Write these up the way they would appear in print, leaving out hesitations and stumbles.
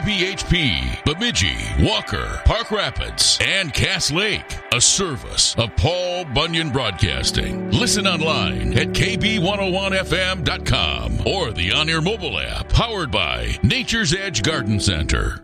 BHP, Bemidji, Walker, Park Rapids, and Cass Lake. A service of Paul Bunyan Broadcasting. Listen online at kb101fm.com or the on-air mobile app powered by Nature's Edge Garden Center.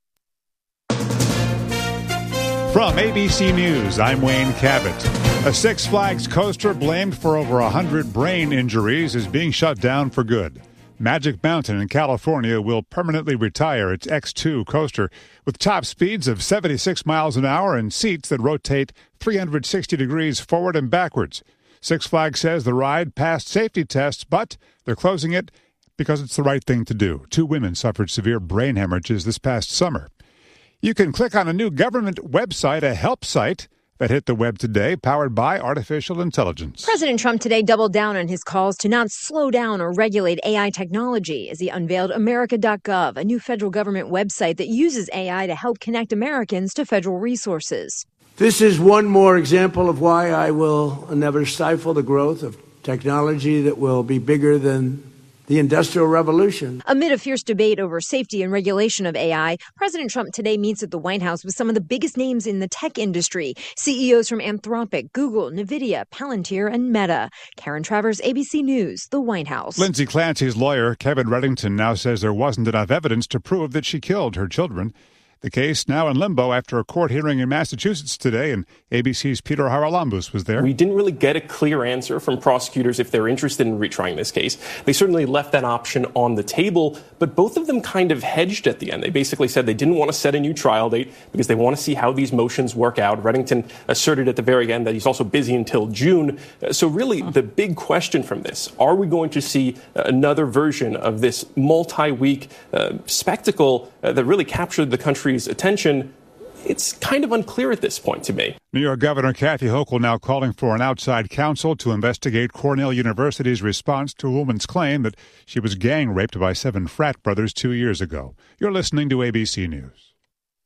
From ABC News, I'm Wayne Cabot. A Six Flags coaster blamed for over 100 brain injuries is being shut down for good. Magic Mountain in California will permanently retire its X2 coaster with top speeds of 76 miles an hour and seats that rotate 360 degrees forward and backwards. Six Flags says the ride passed safety tests, but they're closing it because it's the right thing to do. 2 women suffered severe brain hemorrhages this past summer. You can click on a new government website, a help site, that hit the web today, powered by artificial intelligence. President Trump today doubled down on his calls to not slow down or regulate AI technology as he unveiled America.gov, a new federal government website that uses AI to help connect Americans to federal resources. This is one more example of why I will never stifle the growth of technology that will be bigger than the Industrial Revolution. Amid a fierce debate over safety and regulation of AI, President Trump today meets at the White House with some of the biggest names in the tech industry, CEOs from Anthropic, Google, NVIDIA, Palantir, and Meta. Karen Travers, ABC News, the White House. Lindsay Clancy's lawyer, Kevin Reddington, now says there wasn't enough evidence to prove that she killed her children. The case now in limbo after a court hearing in Massachusetts today, and ABC's Peter Haralambous was there. We didn't really get a clear answer from prosecutors if they're interested in retrying this case. They certainly left that option on the table, but both of them kind of hedged at the end. They basically said they didn't want to set a new trial date because they want to see how these motions work out. Reddington asserted at the very end that he's also busy until June. So really, the big question from this, are we going to see another version of this multi-week spectacle that really captured the country's attention? It's kind of unclear at this point to me. New York Governor Kathy Hochul now calling for an outside counsel to investigate Cornell University's response to a woman's claim that she was gang raped by 7 frat brothers 2 years ago. You're listening to ABC News.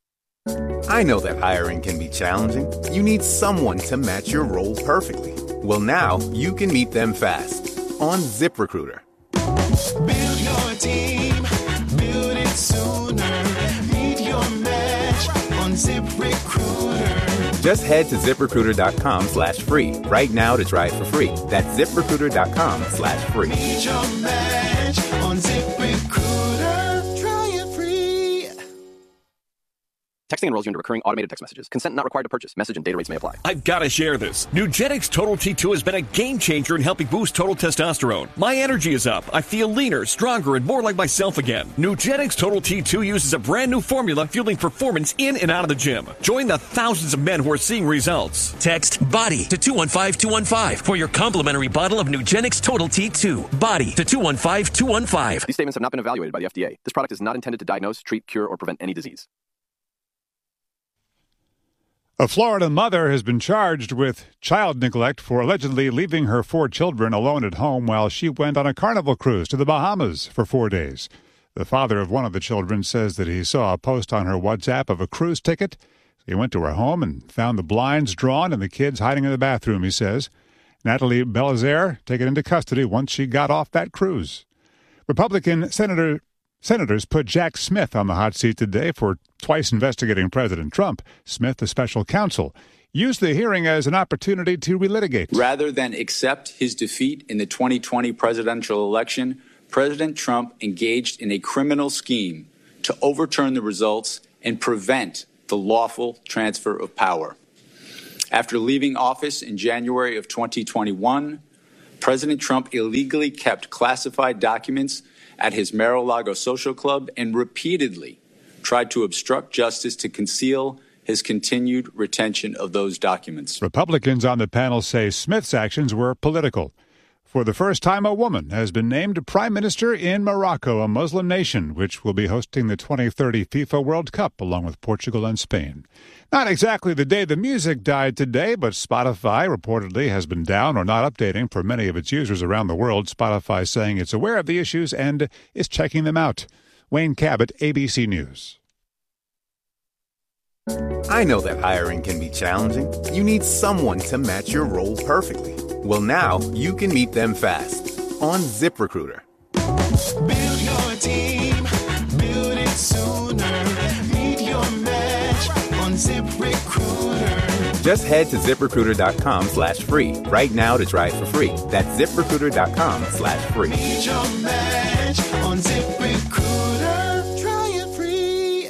I know that hiring can be challenging. You need someone to match your role perfectly. Well, now you can meet them fast on ZipRecruiter. Build your team, build it sooner. Meet your match on ZipRecruiter. Just head to ZipRecruiter.com/free right now to try it for free. That's ZipRecruiter.com/free. Meet your match on ZipRecruiter. Try it free. Texting enrolls you into recurring automated text messages. Consent not required to purchase. Message and data rates may apply. I've got to share this. Nugenix Total T2 has been a game changer in helping boost total testosterone. My energy is up. I feel leaner, stronger, and more like myself again. Nugenix Total T2 uses a brand new formula fueling performance in and out of the gym. Join the thousands of men who are seeing results. Text BODY to 215215 for your complimentary bottle of Nugenix Total T2. BODY to 215215. These statements have not been evaluated by the FDA. This product is not intended to diagnose, treat, cure, or prevent any disease. A Florida mother has been charged with child neglect for allegedly leaving her 4 children alone at home while she went on a carnival cruise to the Bahamas for 4 days. The father of one of the children says that he saw a post on her WhatsApp of a cruise ticket. He went to her home and found the blinds drawn and the kids hiding in the bathroom, he says. Natalie Belizaire taken into custody once she got off that cruise. Republican Senators put Jack Smith on the hot seat today for twice investigating President Trump. Smith, the special counsel, used the hearing as an opportunity to relitigate. Rather than accept his defeat in the 2020 presidential election, President Trump engaged in a criminal scheme to overturn the results and prevent the lawful transfer of power. After leaving office in January of 2021, President Trump illegally kept classified documents at his Mar-a-Lago social club and repeatedly tried to obstruct justice to conceal his continued retention of those documents. Republicans on the panel say Smith's actions were political. For the first time, a woman has been named prime minister in Morocco, a Muslim nation, which will be hosting the 2030 FIFA World Cup along with Portugal and Spain. Not exactly the day the music died today, but Spotify reportedly has been down or not updating for many of its users around the world. Spotify saying it's aware of the issues and is checking them out. Wayne Cabot, ABC News. I know that hiring can be challenging. You need someone to match your role perfectly. Well, now you can meet them fast on ZipRecruiter. Build your team, build it sooner. Just head to ZipRecruiter.com/free right now to try it for free. That's ZipRecruiter.com/free. Need your match on ZipRecruiter. Try it free.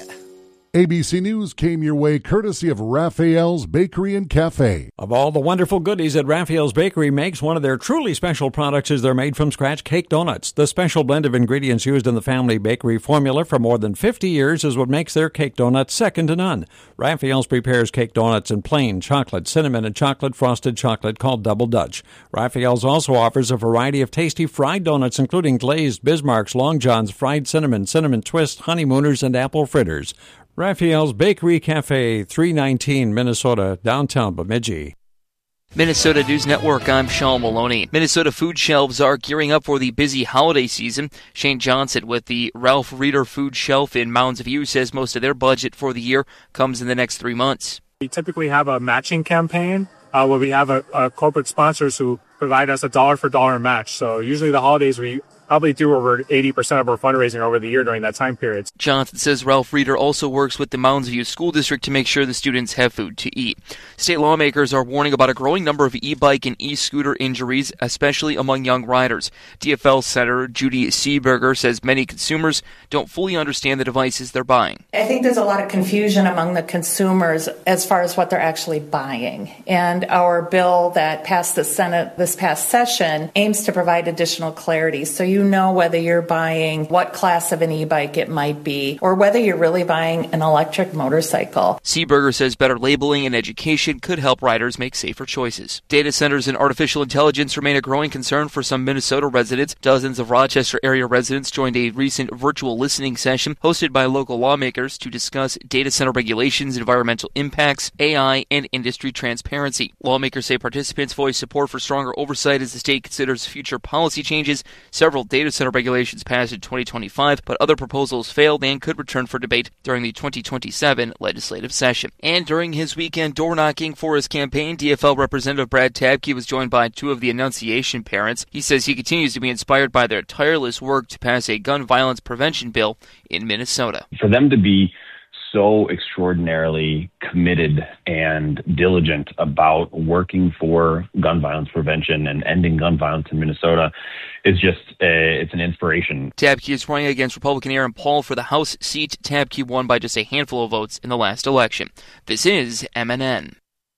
ABC News came your way courtesy of Raphael's Bakery and Cafe. Of all the wonderful goodies that Raphael's Bakery makes, one of their truly special products is their made-from-scratch cake donuts. The special blend of ingredients used in the family bakery formula for more than 50 years is what makes their cake donuts second to none. Raphael's prepares cake donuts in plain, chocolate, cinnamon, and chocolate frosted chocolate called Double Dutch. Raphael's also offers a variety of tasty fried donuts, including glazed Bismarcks, Long Johns, fried cinnamon, cinnamon twist, honeymooners, and apple fritters. Raphael's Bakery Cafe, 319 Minnesota, downtown Bemidji. Minnesota News Network, I'm Sean Maloney. Minnesota food shelves are gearing up for the busy holiday season. Shane Johnson with the Ralph Reeder Food Shelf in Mounds View says most of their budget for the year comes in the next 3 months. We typically have a matching campaign where we have a corporate sponsors who provide us a dollar-for-dollar match. So usually the holidays we probably do over 80% of our fundraising over the year during that time period. Johnson says Ralph Reeder also works with the Mounds View School District to make sure the students have food to eat. State lawmakers are warning about a growing number of e-bike and e-scooter injuries, especially among young riders. DFL Senator Judy Seeberger says many consumers don't fully understand the devices they're buying. I think there's a lot of confusion among the consumers as far as what they're actually buying. And our bill that passed the Senate this past session aims to provide additional clarity. So you know whether you're buying what class of an e-bike it might be, or whether you're really buying an electric motorcycle. Seeberger says better labeling and education could help riders make safer choices. Data centers and artificial intelligence remain a growing concern for some Minnesota residents. Dozens of Rochester area residents joined a recent virtual listening session hosted by local lawmakers to discuss data center regulations, environmental impacts, AI, and industry transparency. Lawmakers say participants voiced support for stronger oversight as the state considers future policy changes. Several data center regulations passed in 2025, but other proposals failed and could return for debate during the 2027 legislative session. And during his weekend door knocking for his campaign, DFL Representative Brad Tabke was joined by two of the Annunciation parents. He says he continues to be inspired by their tireless work to pass a gun violence prevention bill in Minnesota. For them to be so extraordinarily committed and diligent about working for gun violence prevention and ending gun violence in Minnesota is just, it's an inspiration. Tabke is running against Republican Aaron Paul for the House seat. Tabke won by just a handful of votes in the last election. This is MNN.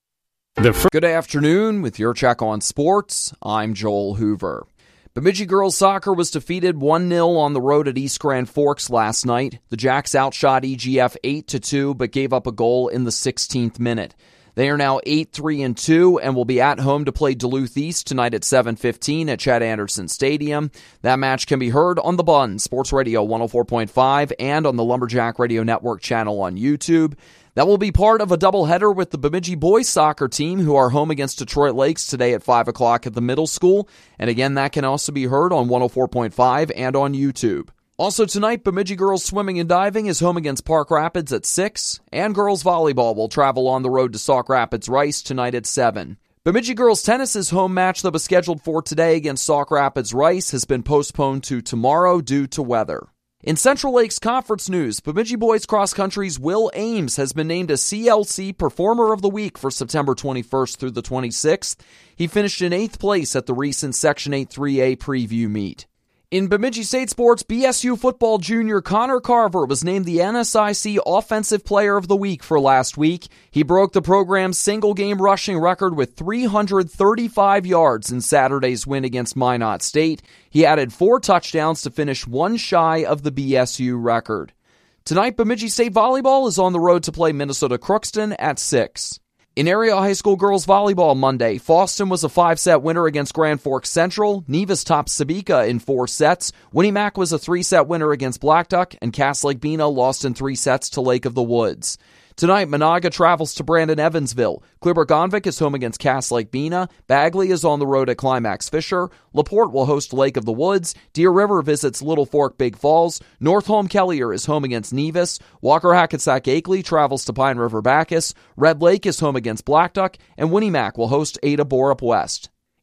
Good afternoon. With your check on sports, I'm Joel Hoover. Bemidji girls soccer was defeated 1-0 on the road at East Grand Forks last night. The Jacks outshot EGF 8-2, but gave up a goal in the 16th minute. They are now 8-3-2 and will be at home to play Duluth East tonight at 7:15 at Chad Anderson Stadium. That match can be heard on the Bun, Sports Radio 104.5, and on the Lumberjack Radio Network channel on YouTube. That will be part of a doubleheader with the Bemidji boys soccer team, who are home against Detroit Lakes today at 5 o'clock at the middle school. And again, that can also be heard on 104.5 and on YouTube. Also tonight, Bemidji girls swimming and diving is home against Park Rapids at 6, and girls volleyball will travel on the road to Sauk Rapids Rice tonight at 7. Bemidji girls tennis's home match that was scheduled for today against Sauk Rapids Rice has been postponed to tomorrow due to weather. In Central Lakes Conference news, Bemidji boys cross country's Will Ames has been named a CLC Performer of the Week for September 21st through the 26th. He finished in 8th place at the recent Section 8 3A preview meet. In Bemidji State sports, BSU football junior Connor Carver was named the NSIC Offensive Player of the Week for last week. He broke the program's single-game rushing record with 335 yards in Saturday's win against Minot State. He added 4 touchdowns to finish one shy of the BSU record. Tonight, Bemidji State volleyball is on the road to play Minnesota Crookston at 6. In area high school girls volleyball Monday, Foston was a 5-set winner against Grand Forks Central. Nevis topped Sabika in 4 sets. Winnie Mac was a 3-set winner against Blackduck, and Cass Lake Bena lost in 3 sets to Lake of the Woods. Tonight, Monaga travels to Brandon Evansville. Clearburg-Gonvick is home against Cass Lake Bena. Bagley is on the road at Climax Fisher. LaPorte will host Lake of the Woods. Deer River visits Little Fork Big Falls. North Home Kellier is home against Nevis. Walker Hackensack Akeley travels to Pine River Bacchus. Red Lake is home against Blackduck. And Winnie Mac will host Ada Borup West.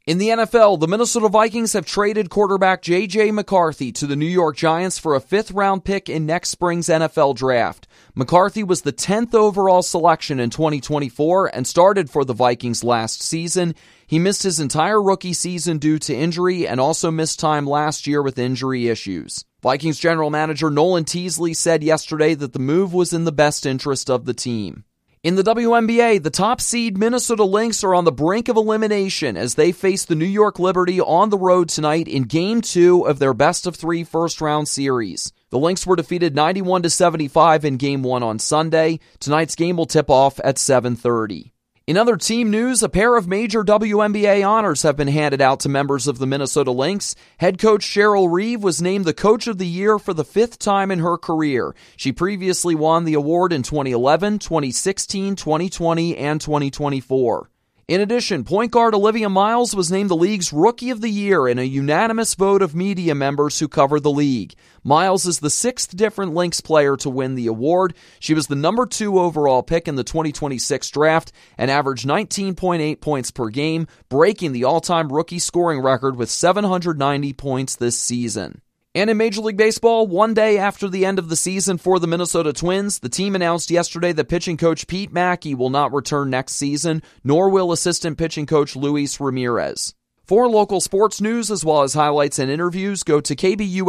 In the NFL, the Minnesota Vikings have traded quarterback J.J. McCarthy to the New York Giants for a 5th-round pick in next spring's NFL draft. McCarthy was the 10th overall selection in 2024 and started for the Vikings last season. He missed his entire rookie season due to injury and also missed time last year with injury issues. Vikings general manager Nolan Teasley said yesterday that the move was in the best interest of the team. In the WNBA, the top seed Minnesota Lynx are on the brink of elimination as they face the New York Liberty on the road tonight in Game 2 of their best-of-3 first-round series. The Lynx were defeated 91-75 in Game 1 on Sunday. Tonight's game will tip off at 7:30. In other team news, a pair of major WNBA honors have been handed out to members of the Minnesota Lynx. Head coach Cheryl Reeve was named the Coach of the Year for the 5th time in her career. She previously won the award in 2011, 2016, 2020, and 2024. In addition, point guard Olivia Miles was named the league's Rookie of the Year in a unanimous vote of media members who cover the league. Miles is the 6th different Lynx player to win the award. She was the number 2 overall pick in the 2026 draft and averaged 19.8 points per game, breaking the all-time rookie scoring record with 790 points this season. And in Major League Baseball, one day after the end of the season for the Minnesota Twins, the team announced yesterday that pitching coach Pete Mackey will not return next season, nor will assistant pitching coach Luis Ramirez. For local sports news as well as highlights and interviews, go to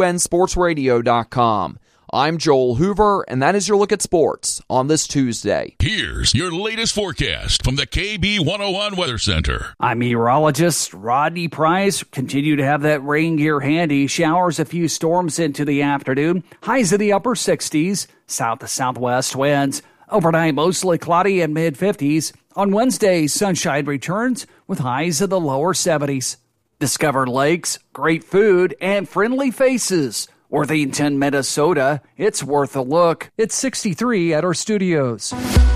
KBUNSportsRadio.com. I'm Joel Hoover, and that is your look at sports on this Tuesday. Here's your latest forecast from the KB101 Weather Center. I'm meteorologist Rodney Price. Continue to have that rain gear handy. Showers, a few storms into the afternoon. Highs in the upper 60s. South to southwest winds. Overnight, mostly cloudy and mid-50s. On Wednesday, sunshine returns with highs in the lower 70s. Discover lakes, great food, and friendly faces. Worthington, Minnesota. It's worth a look. It's 63 at our studios.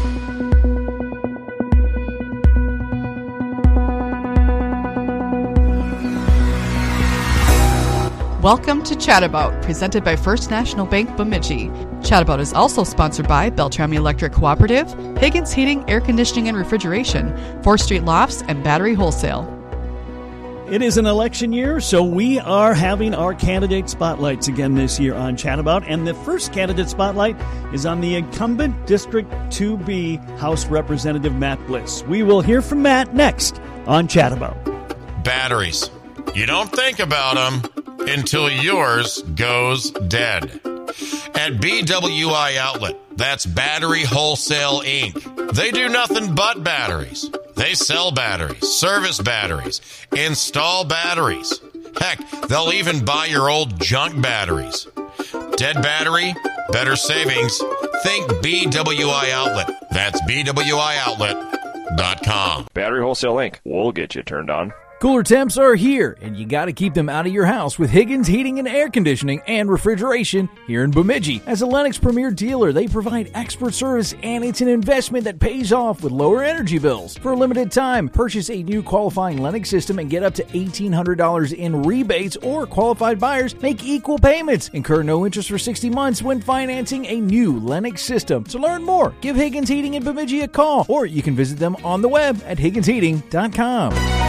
Welcome to Chatabout, presented by First National Bank Bemidji. Chatabout is also sponsored by Beltrami Electric Cooperative, Higgins Heating, Air Conditioning and Refrigeration, 4th Street Lofts, and Battery Wholesale. It is an election year, so we are having our candidate spotlights again this year on Chatabout. And the first candidate spotlight is on the incumbent District 2B House Representative Matt Bliss. We will hear from Matt next on Chatabout. Batteries. You don't think about them until yours goes dead. At BWI Outlet, that's Battery Wholesale Inc. They do nothing but batteries. They sell batteries, service batteries, install batteries. Heck, they'll even buy your old junk batteries. Dead battery, better savings. Think BWI Outlet. That's BWIOutlet.com. Battery Wholesale Inc. We'll get you turned on. Cooler temps are here, and you got to keep them out of your house with Higgins Heating and Air Conditioning and Refrigeration here in Bemidji. As a Lennox Premier dealer, they provide expert service, and it's an investment that pays off with lower energy bills. For a limited time, purchase a new qualifying Lennox system and get up to $1,800 in rebates, or qualified buyers make equal payments. Incur no interest for 60 months when financing a new Lennox system. To learn more, give Higgins Heating in Bemidji a call, or you can visit them on the web at higginsheating.com.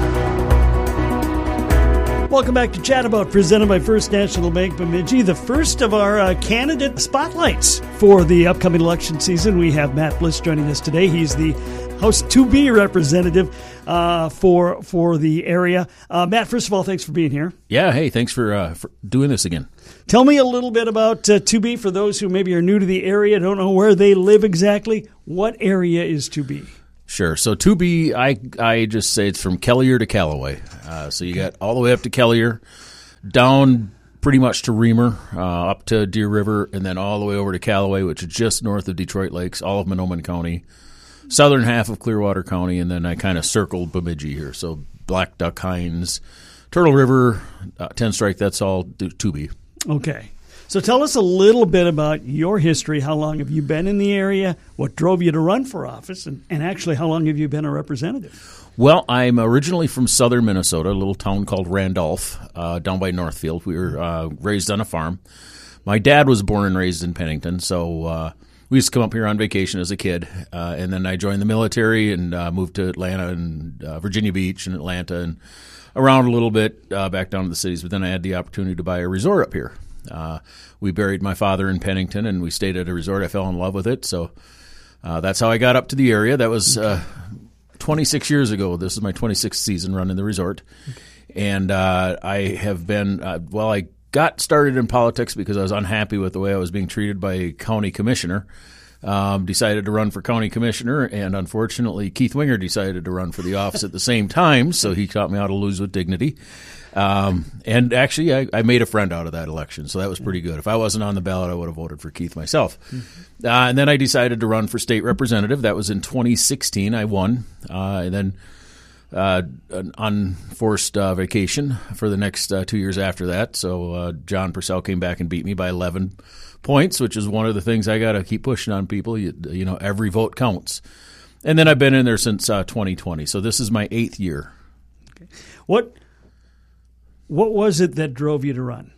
Welcome back to Chatabout, presented by First National Bank Bemidji. The first of our candidate spotlights for the upcoming election season. We have Matt Bliss joining us today. He's the House 2B representative for the area. Matt, first of all, thanks for being here. Yeah, hey, thanks for doing this again. Tell me a little bit about 2B for those who maybe are new to the area, don't know where they live exactly. What area is 2B? Sure. So 2B, I just say it's from Kelliher to Callaway. So you got all the way up to Kelliher, down pretty much to Reamer, up to Deer River, and then all the way over to Callaway, which is just north of Detroit Lakes, all of Mahnomen County, southern half of Clearwater County, and then I kind of circled Bemidji here. So Black Duck, Hines, Turtle River, 10 Strike, that's all 2B. Okay. So tell us a little bit about your history. How long have you been in the area? What drove you to run for office? And actually, how long have you been a representative? Well, I'm originally from southern Minnesota, a little town called Randolph, down by Northfield. We were raised on a farm. My dad was born and raised in Pennington, so we used to come up here on vacation as a kid, and then I joined the military and moved to Atlanta and Virginia Beach and Atlanta and around a little bit back down to the cities. But then I had the opportunity to buy a resort up here. We buried my father in Pennington, and we stayed at a resort. I fell in love with it, so that's how I got up to the area. That was 26 years ago. This is my 26th season running the resort. And I have been, I got started in politics because I was unhappy with the way I was being treated by a county commissioner. Decided to run for county commissioner, and unfortunately Keith Winger decided to run for the office at the same time, so he taught me how to lose with dignity. And actually, I made a friend out of that election, so that was pretty good. If I wasn't on the ballot, I would have voted for Keith myself. And then I decided to run for state representative. That was in 2016. I won. And then an unforced vacation for the next 2 years after that. So John Purcell came back and beat me by 11 points, which is one of the things I got to keep pushing on people. You know, every vote counts. And then I've been in there since 2020. So this is my 8th year. Okay. What was it that drove you to run?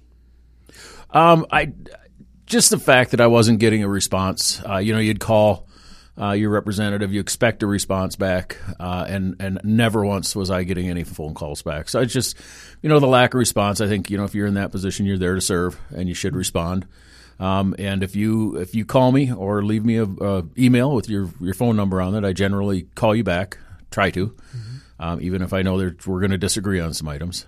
Just the fact that I wasn't getting a response. You'd call your representative, you expect a response back, and never once was I getting any phone calls back. So it's just, the lack of response. I think, if you're in that position, you're there to serve, and you should respond. And if you call me or leave me a email with your phone number on it, I generally call you back. Try to, even if I know we're going to disagree on some items.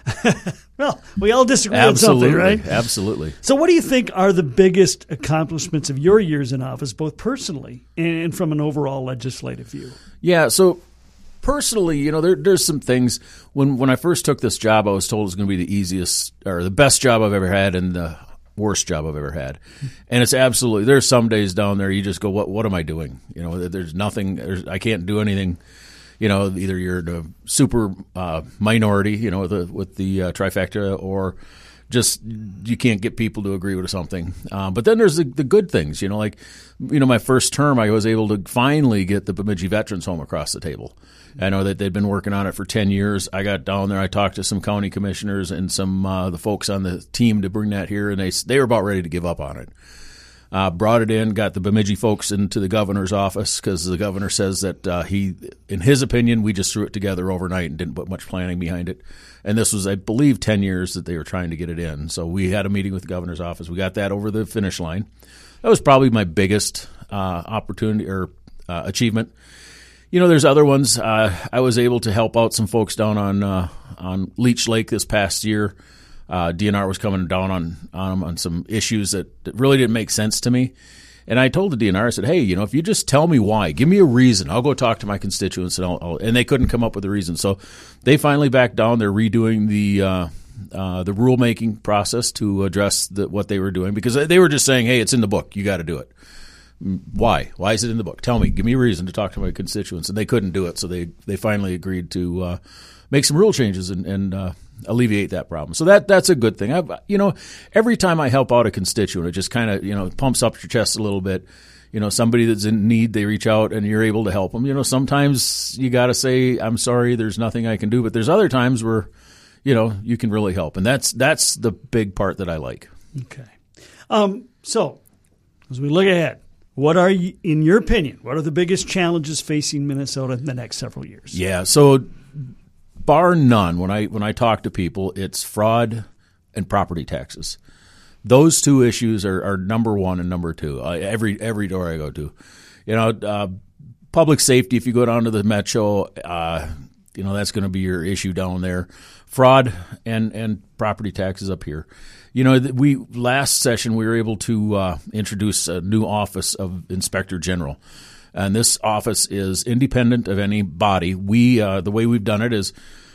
Well, we all disagree on something, right? Absolutely. So what do you think are the biggest accomplishments of your years in office, both personally and from an overall legislative view? Yeah, so personally, there's some things. When I first took this job, I was told it was going to be the easiest or the best job I've ever had and the worst job I've ever had. And it's absolutely, there's some days down there you just go, what am I doing? There's nothing, I can't do anything. Either you're in a super minority, with the trifecta, or just you can't get people to agree with something. But then there's the good things, my first term, I was able to finally get the Bemidji Veterans Home across the table. I know that they'd been working on it for 10 years. I got down there, I talked to some county commissioners and some the folks on the team to bring that here, and they were about ready to give up on it. Brought it in, got the Bemidji folks into the governor's office because the governor says that in his opinion, we just threw it together overnight and didn't put much planning behind it. And this was, I believe, 10 years that they were trying to get it in. So we had a meeting with the governor's office. We got that over the finish line. That was probably my biggest opportunity or achievement. There's other ones. I was able to help out some folks down on Leech Lake this past year. DNR was coming down on some issues that really didn't make sense to me. And I told the DNR, I said, hey, if you just tell me why, give me a reason, I'll go talk to my constituents. And they couldn't come up with a reason. So they finally backed down. They're redoing the rulemaking process to address what they were doing because they were just saying, hey, it's in the book. You got to do it. Why? Why is it in the book? Tell me. Give me a reason to talk to my constituents. And they couldn't do it. So they finally agreed to make some rule changes and alleviate that problem. So that's a good thing. Every time I help out a constituent, it just kind of, pumps up your chest a little bit. Somebody that's in need, they reach out and you're able to help them. Sometimes you got to say, I'm sorry, there's nothing I can do. But there's other times where, you can really help. And that's the big part that I like. Okay. So as we look ahead, what are, in your opinion, what are the biggest challenges facing Minnesota in the next several years? Yeah, so bar none, when I talk to people, it's fraud and property taxes. Those two issues are number one and number two. Every door I go to, public safety. If you go down to the metro, that's going to be your issue down there. Fraud and property taxes up here. Last session we were able to introduce a new office of Inspector General. And this office is independent of any body. We the way we've done it is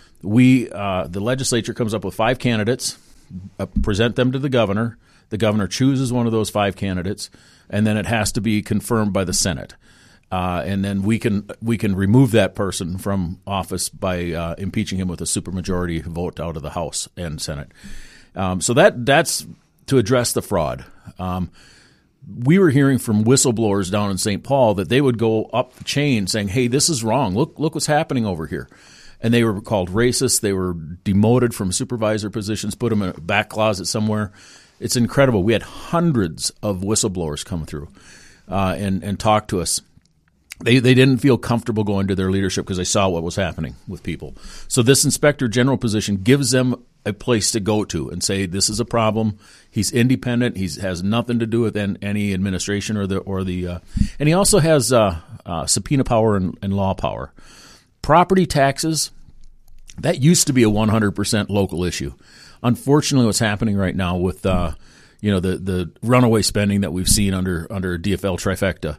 the legislature comes up with 5 candidates, present them to the governor. The governor chooses one of those 5 candidates, and then it has to be confirmed by the Senate. And then we can remove that person from office by impeaching him with a supermajority vote out of the House and Senate. So that's to address the fraud. We were hearing from whistleblowers down in St. Paul that they would go up the chain saying, hey, this is wrong. Look what's happening over here. And they were called racist. They were demoted from supervisor positions, put them in a back closet somewhere. It's incredible. We had hundreds of whistleblowers come through. and talk to us. They didn't feel comfortable going to their leadership because they saw what was happening with people. So this inspector general position gives them a place to go to and say, this is a problem. He's independent. He has nothing to do with any administration and he also has subpoena power and law power. Property taxes, that used to be a 100% local issue. Unfortunately, what's happening right now with the runaway spending that we've seen under DFL trifecta,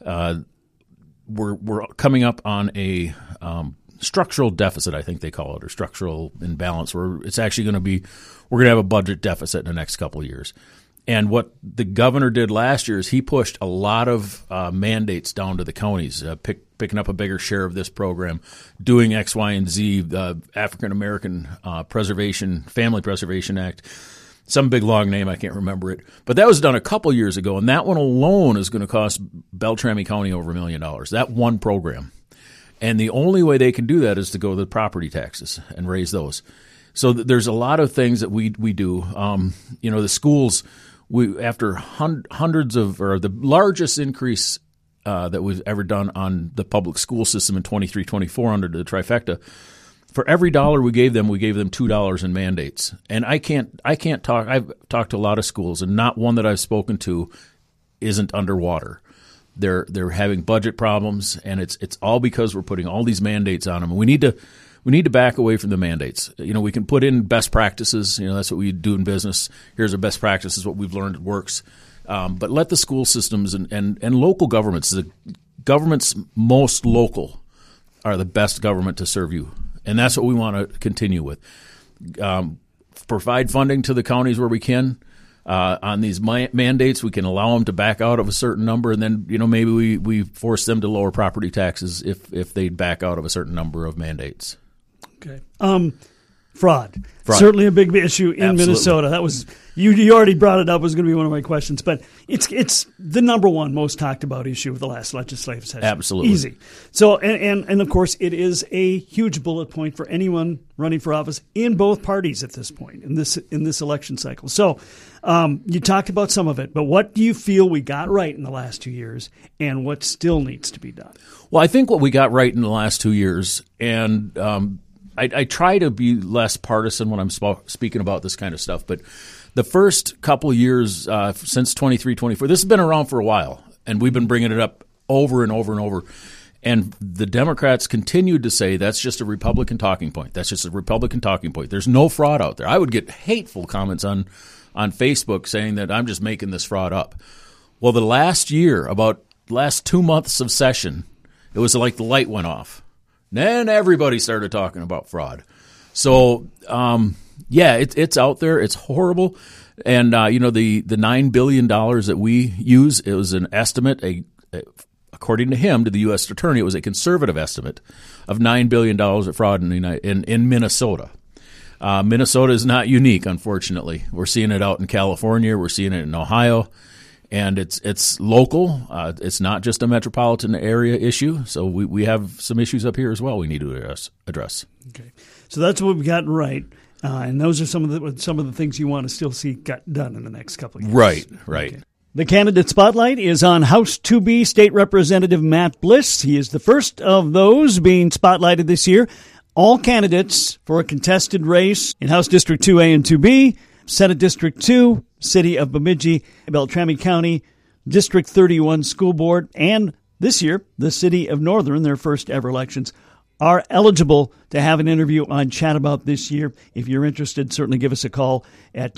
we're coming up on a structural deficit, I think they call it, or structural imbalance, where it's actually going to be, we're going to have a budget deficit in the next couple of years. And what the governor did last year is he pushed a lot of mandates down to the counties, picking up a bigger share of this program, doing X, Y, and Z, the African American Family Preservation Act. Some big long name, I can't remember it. But that was done a couple years ago, and that one alone is going to cost Beltrami County over $1 million. That one program. And the only way they can do that is to go to the property taxes and raise those. So there's a lot of things that we do. The schools, after hundreds or the largest increase that we've ever done on the public school system in 23-24 under the trifecta, for every dollar we gave them $2 in mandates. And I can't talk. I've talked to a lot of schools, and not one that I've spoken to isn't underwater. They're having budget problems, and it's all because we're putting all these mandates on them. And we need to back away from the mandates. We can put in best practices. That's what we do in business. Here's our best practices, what we've learned works. But let the school systems and local governments, the governments most local, are the best government to serve you. And that's what we want to continue with. Provide funding to the counties where we can. On these mandates, we can allow them to back out of a certain number, and then maybe we force them to lower property taxes if they back out of a certain number of mandates. Okay. Fraud. Certainly a big issue in Absolutely. Minnesota. That was you already brought it up. It was going to be one of my questions, but it's the number one most talked about issue of the last legislative session. Absolutely. Easy. So and of course it is a huge bullet point for anyone running for office in both parties at this point in this election cycle. So you talked about some of it, but what do you feel we got right in the last 2 years, and what still needs to be done? Well, I think what we 23 right in the last 2 years, and I try to be less partisan when I'm speaking about this kind of stuff, but the first couple of years since 23-24, this has been around for a while, and we've been bringing it up over and over and over. And the Democrats continued to say that's just a Republican talking point. That's just a Republican talking point. There's no fraud out there. I would get hateful comments on Facebook saying that I'm just making this fraud up. Well, the last 2 months of session, it was like the light went off. Then everybody started talking about fraud. So, it's out there. It's horrible. And, the $9 billion that we use, it was an estimate, according to him, to the U.S. Attorney, it was a conservative estimate of $9 billion of fraud in Minnesota. Minnesota is not unique, unfortunately. We're seeing it out in California. We're seeing it in Ohio. And it's local. It's not just a metropolitan area issue. So we have some issues up here as well we need to address. Okay, so that's what we've gotten right, and those are some of the things you want to still see got done in the next couple of years. Right. Okay. The candidate spotlight is on House 2B State Representative Matt Bliss. He is the first of those being spotlighted this year. All candidates for a contested race in House District 2A and 2B, Senate District 2, City of Bemidji, Beltrami County, District 31 School Board, and this year, the City of Northern, their first ever elections, are eligible to have an interview on Chat About this year. If you're interested, certainly give us a call at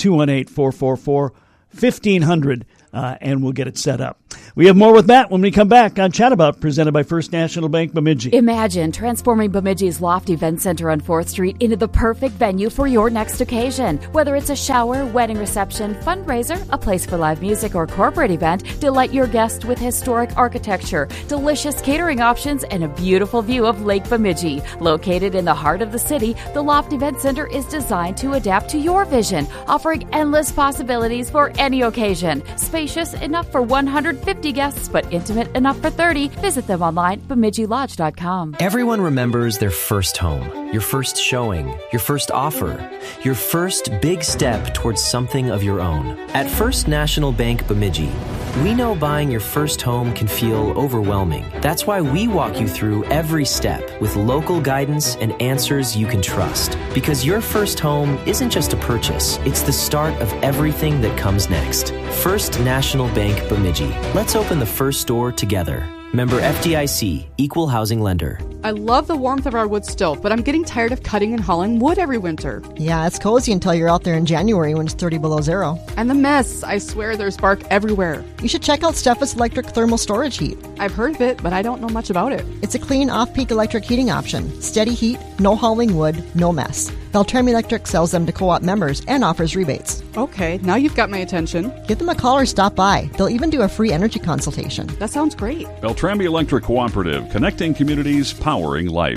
218-444-1500, and we'll get it set up. We have more with Matt when we come back on Chat About, presented by First National Bank Bemidji. Imagine transforming Bemidji's Loft Event Center on 4th Street into the perfect venue for your next occasion. Whether it's a shower, wedding reception, fundraiser, a place for live music, or corporate event, delight your guests with historic architecture, delicious catering options, and a beautiful view of Lake Bemidji. Located in the heart of the city, the Loft Event Center is designed to adapt to your vision, offering endless possibilities for any occasion. Spacious enough for 150 guests, but intimate enough for 30. Visit them online, BemidjiLodge.com. Everyone remembers their first home, your first showing, your first offer, your first big step towards something of your own. At First National Bank Bemidji, We know buying your first home can feel overwhelming. That's why we walk you through every step with local guidance and answers you can trust. Because your first home isn't just a purchase, it's the start of everything that comes next. First National Bank Bemidji. Let's open the first door together. Member FDIC, Equal Housing Lender. I love the warmth of our wood stove, but I'm getting tired of cutting and hauling wood every winter. Yeah, it's cozy until you're out there in January when it's 30 below zero. And the mess. I swear there's bark everywhere. You should check out Steffes Electric Thermal Storage Heat. I've heard of it, but I don't know much about it. It's a clean, off-peak electric heating option. Steady heat, no hauling wood, no mess. Beltrami Electric sells them to co-op members and offers rebates. Okay, now you've got my attention. Give them a call or stop by. They'll even do a free energy consultation. That sounds great. Beltrami Electric Cooperative, connecting communities, powering life.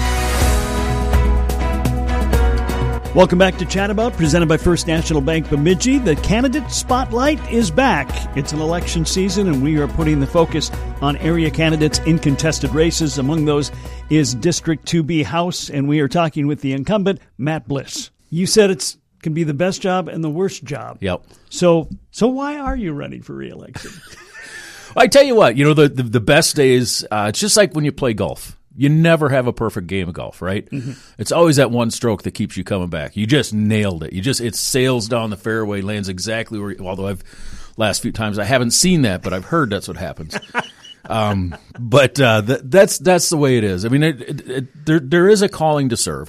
Welcome back to Chat About, presented by First National Bank Bemidji. The candidate spotlight is back. It's an election season, and we are putting the focus on area candidates in contested races. Among those is District 2B House, and we are talking with the incumbent, Matt Bliss. You said it can be the best job and the worst job. Yep. So why are you running for re-election? I tell you what, the best days, it's just like when you play golf. You never have a perfect game of golf, right? Mm-hmm. It's always that one stroke that keeps you coming back. You just nailed it. It sails down the fairway, lands exactly where. Although last few times I haven't seen that, but I've heard that's what happens. But that's the way it is. I mean, there is a calling to serve.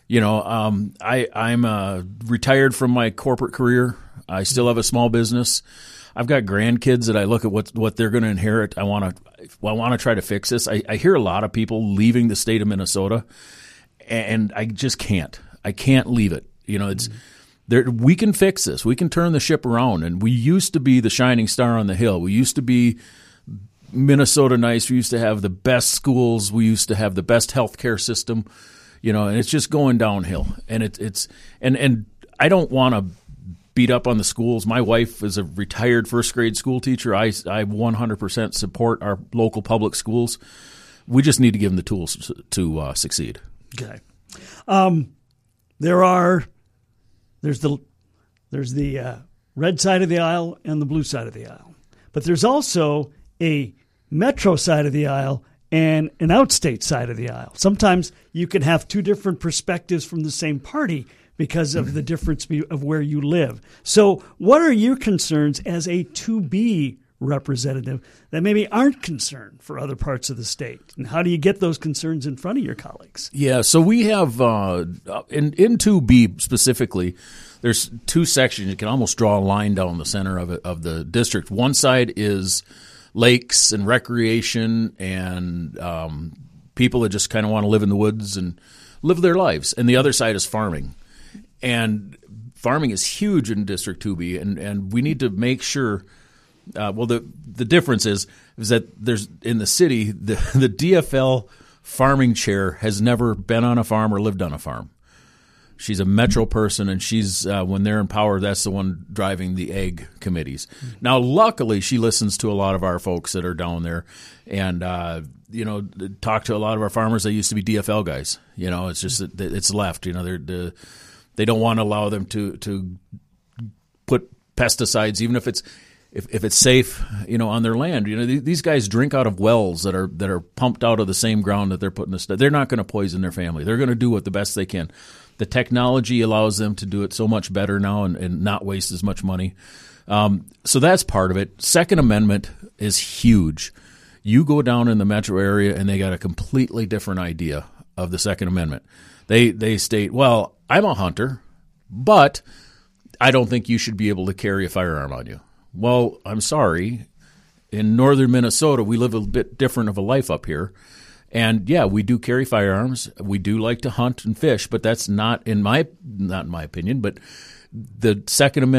I'm retired from my corporate career. I still have a small business. I've got grandkids that I look at what they're going to inherit. I want to try to fix this. I hear a lot of people leaving the state of Minnesota, and I just can't. I can't leave it. We can fix this. We can turn the ship around. And we used to be the shining star on the hill. We used to be Minnesota nice. We used to have the best schools. We used to have the best healthcare system. And it's just going downhill. And and I don't want to beat up on the schools. My wife is a retired first grade school teacher. I 100% support our local public schools. We just need to give them the tools to succeed. Okay. There's the red side of the aisle and the blue side of the aisle. But there's also a metro side of the aisle and an outstate side of the aisle. Sometimes you can have two different perspectives from the same party because of the difference of where you live. So what are your concerns as a 2B representative that maybe aren't concerned for other parts of the state? And how do you get those concerns in front of your colleagues? Yeah, so we have, in 2B specifically, there's two sections. You can almost draw a line down the center of the district. One side is lakes and recreation and people that just kind of want to live in the woods and live their lives. And the other side is farming. And farming is huge in District 2B, and we need to make sure the difference is that there's in the city, the DFL farming chair has never been on a farm or lived on a farm. She's a metro person, and she's when they're in power, that's the one driving the ag committees. Mm-hmm. Now, luckily, she listens to a lot of our folks that are down there, and talk to a lot of our farmers that used to be DFL guys. It's just that it's left. They don't want to allow them to put pesticides, even if it's safe, on their land. These guys drink out of wells that are pumped out of the same ground that they're putting this stuff. They're not going to poison their family. They're going to do what the best they can. The technology allows them to do it so much better now and not waste as much money. So that's part of it. Second Amendment is huge. You go down in the metro area and they got a completely different idea of the Second Amendment. They state, well, I'm a hunter, but I don't think you should be able to carry a firearm on you. Well, I'm sorry. In northern Minnesota, we live a bit different of a life up here. And, yeah, we do carry firearms. We do like to hunt and fish, but that's not in my opinion, but the Second Amendment